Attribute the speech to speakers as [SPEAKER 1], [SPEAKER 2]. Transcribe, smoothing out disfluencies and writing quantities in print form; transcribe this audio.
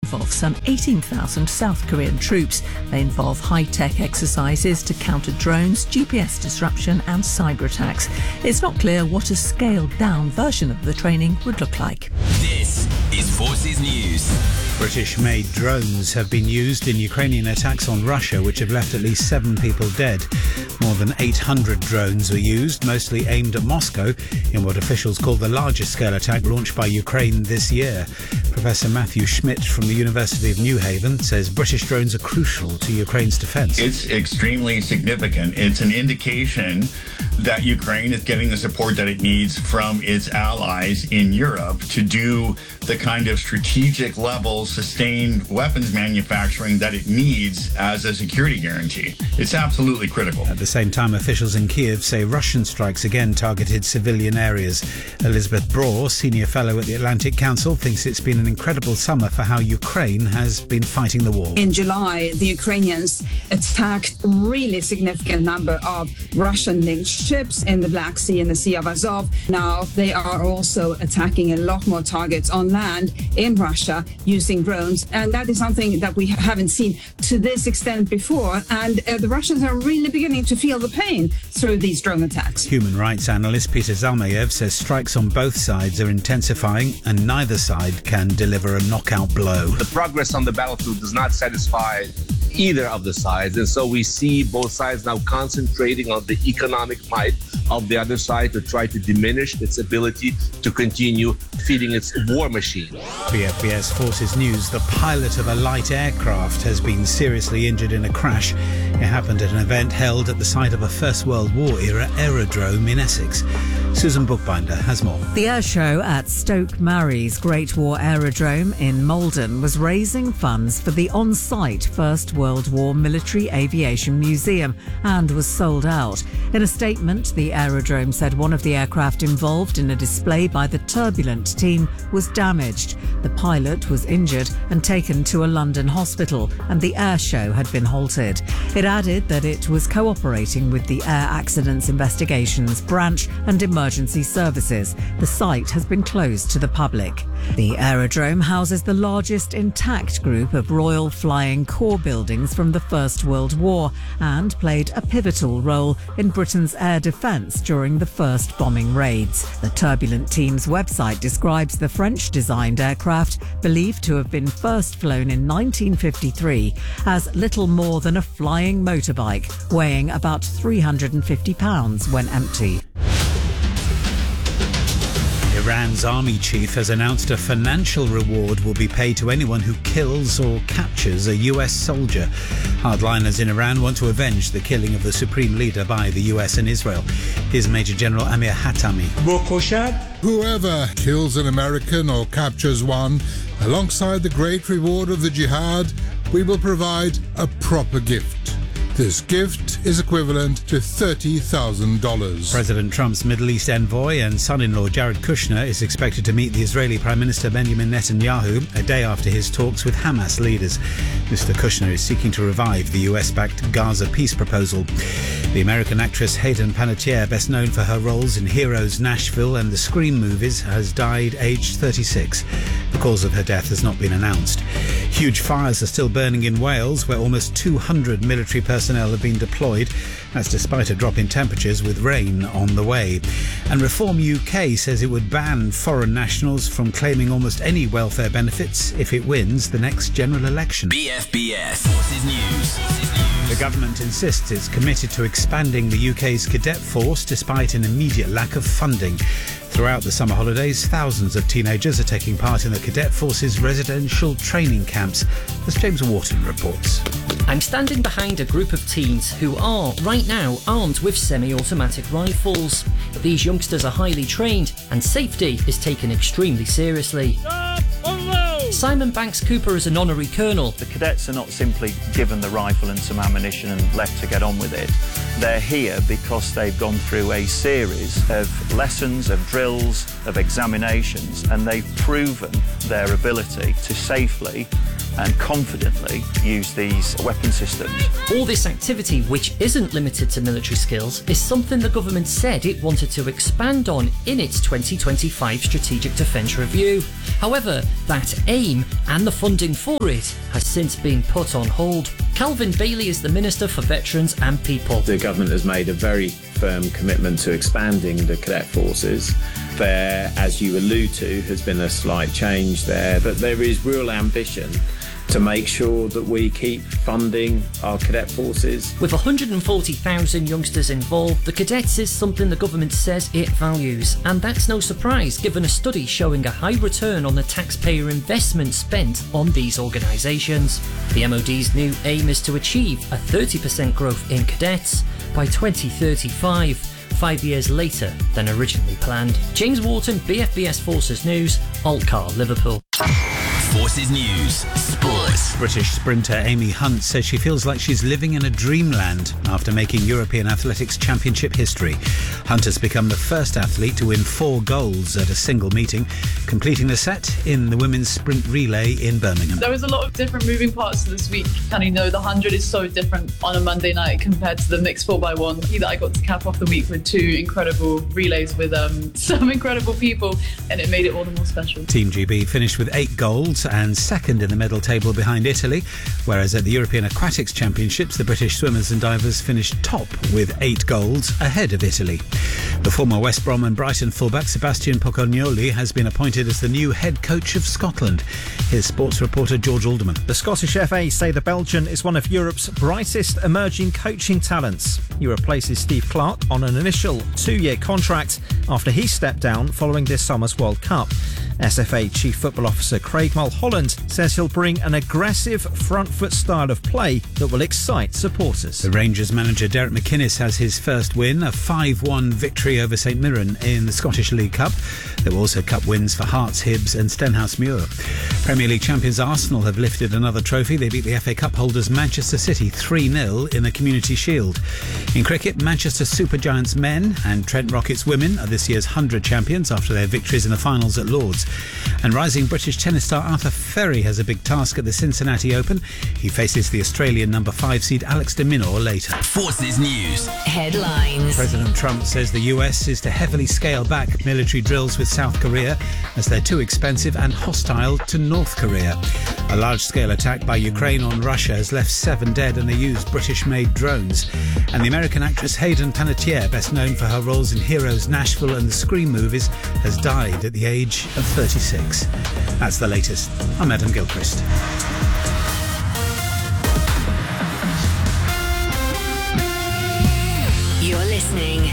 [SPEAKER 1] involve some 18,000 South Korean troops. They involve high-tech exercises to counter drones, GPS disruption and cyber attacks. It's not clear what a scaled-down version of the training would look like.
[SPEAKER 2] This is Forces News.
[SPEAKER 3] British-made drones have been used in Ukrainian attacks on Russia, which have left at least 7 people dead. More than 800 drones were used, mostly aimed at Moscow, in what officials call the largest scale attack launched by Ukraine this year. Professor Matthew Schmidt from the University of New Haven says British drones are crucial to Ukraine's defence.
[SPEAKER 4] It's extremely significant. It's an indication that Ukraine is getting the support that it needs from its allies in Europe to do the kind of strategic level sustained weapons manufacturing that it needs as a security guarantee. It's absolutely critical.
[SPEAKER 3] At the same time, officials in Kiev say Russian strikes again targeted civilian areas. Elizabeth Braw, senior fellow at the Atlantic Council, thinks it's been an incredible summer for how Ukraine has been fighting the war.
[SPEAKER 5] In July, the Ukrainians attacked a really significant number of Russian-linked ships in the Black Sea and the Sea of Azov. Now they are also attacking a lot more targets on land in Russia using drones, and that is something that we haven't seen to this extent before, and the Russians are really beginning to feel the pain through these drone attacks.
[SPEAKER 3] Human rights analyst Peter Zalmayev says strikes on both sides are intensifying and neither side can deliver a knockout blow.
[SPEAKER 6] The progress on the battlefield does not satisfy either of the sides, and so we see both sides now concentrating on the economic might of the other side to try to diminish its ability to continue feeding its war machine.
[SPEAKER 3] BFBS Forces News. The pilot of a light aircraft has been seriously injured in a crash. It happened at an event held at the site of a First World War era aerodrome in Essex. Susan Bookbinder has more.
[SPEAKER 1] The air show at Stoke Marie's Great War Aerodrome in Malden was raising funds for the on-site First World War Military Aviation Museum and was sold out. In a statement, the aerodrome said one of the aircraft involved in a display by the Turbulent team was damaged. The pilot was injured and taken to a London hospital, and the air show had been halted. It added that it was cooperating with the Air Accidents Investigations Branch and Emergency Services. The site has been closed to the public. The aerodrome houses the largest intact group of Royal Flying Corps buildings from the First World War and played a pivotal role in Britain's air defence during the first bombing raids. The Turbulent team's website describes the French-designed aircraft, believed to have been first flown in 1953, as little more than a flying motorbike, weighing about 350 pounds when empty.
[SPEAKER 3] Iran's army chief has announced a financial reward will be paid to anyone who kills or captures a US soldier. Hardliners in Iran want to avenge the killing of the supreme leader by the US and Israel. Here's Major General Amir Hatami.
[SPEAKER 7] Whoever kills an American or captures one, alongside the great reward of the jihad, we will provide a proper gift. This gift is equivalent to $30,000.
[SPEAKER 3] President Trump's Middle East envoy and son-in-law Jared Kushner is expected to meet the Israeli Prime Minister Benjamin Netanyahu a day after his talks with Hamas leaders. Mr. Kushner is seeking to revive the US-backed Gaza peace proposal. The American actress Hayden Panettiere, best known for her roles in Heroes, Nashville and the Scream movies, has died aged 36. The cause of her death has not been announced. Huge fires are still burning in Wales, where almost 200 military personnel have been deployed. That's despite a drop in temperatures with rain on the way. And Reform UK says it would ban foreign nationals from claiming almost any welfare benefits if it wins the next general election.
[SPEAKER 2] BFBS Forces News.
[SPEAKER 3] The government insists it's committed to expanding the UK's cadet force despite an immediate lack of funding. Throughout the summer holidays, thousands of teenagers are taking part in the Cadet Force's residential training camps, as James Wharton reports.
[SPEAKER 8] I'm standing behind a group of teens who are, right now, armed with semi-automatic rifles. These youngsters are highly trained and safety is taken extremely seriously. Simon Banks Cooper is an honorary colonel.
[SPEAKER 9] The cadets are not simply given the rifle and some ammunition and left to get on with it. They're here because they've gone through a series of lessons, of drills, of examinations, and they've proven their ability to safely and confidently use these weapon systems.
[SPEAKER 8] All this activity, which isn't limited to military skills, is something the government said it wanted to expand on in its 2025 Strategic Defence Review. However, that aim and the funding for it has since been put on hold. Calvin Bailey is the Minister for Veterans and People.
[SPEAKER 10] The government has made a very firm commitment to expanding the cadet forces. There, as you allude to, has been a slight change there, but there is real ambition to make sure that we keep funding our cadet forces.
[SPEAKER 8] With 140,000 youngsters involved, the cadets is something the government says it values, and that's no surprise given a study showing a high return on the taxpayer investment spent on these organisations. The MOD's new aim is to achieve a 30% growth in cadets by 2035, 5 years later than originally planned. James Wharton, BFBS Forces News, Altcar, Liverpool.
[SPEAKER 2] Forces News Sports.
[SPEAKER 3] British sprinter Amy Hunt says she feels like she's living in a dreamland after making European Athletics Championship history. Hunt has become the first athlete to win 4 golds at a single meeting, completing the set in the women's sprint relay in Birmingham.
[SPEAKER 11] There was a lot of different moving parts to this week. And you know, the 100 is so different on a Monday night compared to the mixed 4x1. Either I got to cap off the week with 2 incredible relays with some incredible people, and it made it all the more special.
[SPEAKER 3] Team GB finished with 8 golds and second in the medal table behind Italy, whereas at the European Aquatics Championships the British swimmers and divers finished top with 8 golds ahead of Italy. The former West Brom and Brighton fullback Sebastian Pocognoli has been appointed as the new head coach of Scotland. Here's sports reporter George Alderman.
[SPEAKER 12] The Scottish FA say the Belgian is one of Europe's brightest emerging coaching talents. He replaces Steve Clarke on an initial 2-year contract after he stepped down following this summer's World Cup. SFA Chief Football Officer Craig Mulholland says he'll bring an aggressive front foot style of play that will excite supporters.
[SPEAKER 3] The Rangers manager Derek McInnes has his first win, a 5-1 victory over St Mirren in the Scottish League Cup. There were also cup wins for Hearts, Hibs and Stenhousemuir. Premier League champions Arsenal have lifted another trophy. They beat the FA Cup holders Manchester City 3-0 in the Community Shield. In cricket, Manchester Supergiants men and Trent Rockets women are this year's 100 champions after their victories in the finals at Lords. And rising British tennis star Arthur Ferry has a big task at the Cincinnati Open. He faces the Australian number 5 seed Alex de Minaur later.
[SPEAKER 2] Forces News
[SPEAKER 1] Headlines.
[SPEAKER 3] President Trump says the US is to heavily scale back military drills with South Korea as they're too expensive and hostile to North Korea. A large-scale attack by Ukraine on Russia has left 7 dead, and they used British-made drones. And the American actress Hayden Panettiere, best known for her roles in Heroes, Nashville and the Scream movies, has died at the age of 36. That's the latest. I'm Adam Gilchrist.